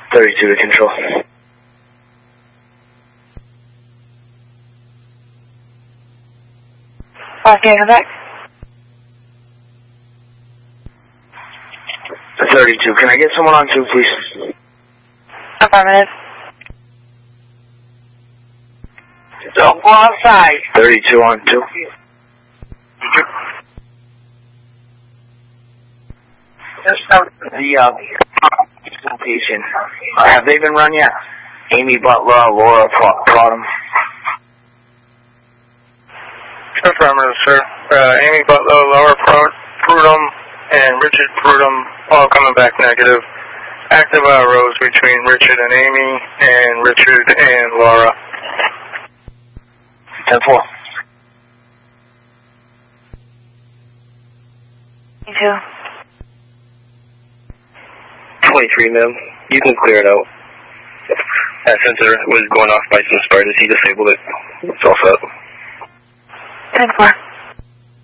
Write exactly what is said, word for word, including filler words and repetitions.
thirty-two to control. Okay, come back. thirty-two, can I get someone on two, please? Affirmative. Don't go outside. thirty-two on two. The uh, patient, uh, have they been run yet? Amy Butler, Laura Produm. Affirmative, sir. Uh, Amy Butler, Laura Prudhomme, and Richard Prudhomme all coming back negative. Active hour rose between Richard and Amy, and Richard and Laura. ten four. two. twenty-three, ma'am. You can clear it out. That sensor was going off by some spiders. He disabled it. It's all set. ten four.